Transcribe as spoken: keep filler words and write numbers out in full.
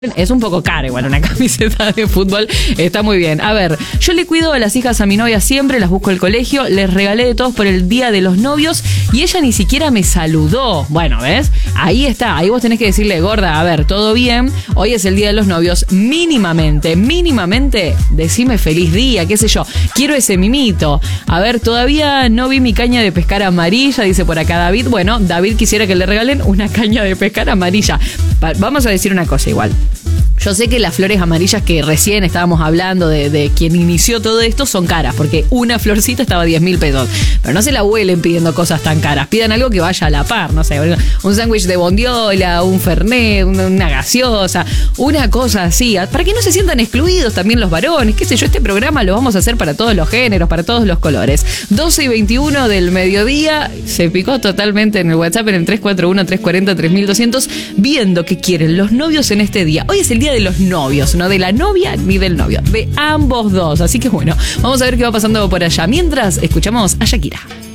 Es un poco cara igual una camiseta de fútbol, está muy bien. A ver, yo le cuido a las hijas a mi novia siempre, las busco al colegio, les regalé de todos por el día de los novios y ella ni siquiera me saludó. Bueno, ¿ves? Ahí está, ahí vos tenés que decirle, gorda, a ver, todo bien, hoy es el día de los novios, mínimamente, mínimamente, decime feliz día, qué sé yo, quiero ese mimito. A ver, todavía no vi mi caña de pescar amarilla, dice por acá David. Bueno, David quisiera que le regalen una caña de pescar amarilla. Va- vamos a decir una cosa igual. Yo sé que las flores amarillas que recién estábamos hablando de, de quien inició todo esto son caras, porque una florcita estaba a diez mil pesos. Pero no se la huelen pidiendo cosas tan caras. Pidan algo que vaya a la par, no sé, un sándwich de bondiola, un fernet, una, una gaseosa, una cosa así, para que no se sientan excluidos también los varones. Qué sé yo, este programa lo vamos a hacer para todos los géneros, para todos los colores. doce y veintiuno del mediodía, se picó totalmente en el WhatsApp en el tres cuatro uno, tres cuatro cero, tres mil doscientos, viendo qué quieren los novios en este día. Hoy es el día de los novios, no de la novia ni del novio, de ambos dos. Así que bueno, vamos a ver qué va pasando por allá. Mientras, escuchamos a Shakira.